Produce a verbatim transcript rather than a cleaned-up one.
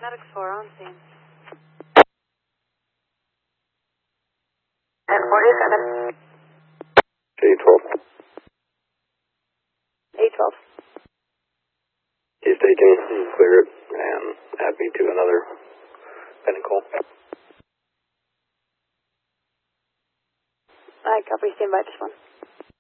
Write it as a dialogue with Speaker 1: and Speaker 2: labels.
Speaker 1: Medic four on scene.
Speaker 2: ten forty-seven.
Speaker 3: J twelve.
Speaker 2: eight twelve.
Speaker 3: He's taken, clear it, and add me to another pending call.
Speaker 2: I copy, stand by this one.